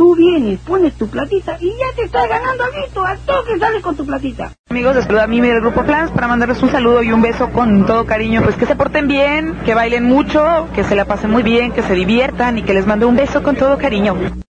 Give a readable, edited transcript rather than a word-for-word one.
tú vienes, pones tu platita y ya te estás ganando algo, al toque sales con tu platita. Amigos, les saluda a mí del Grupo Flans para mandarles un saludo y un beso con todo cariño. Pues que se porten bien, que bailen mucho, que se la pasen muy bien, que se diviertan y que les mando un beso con todo cariño.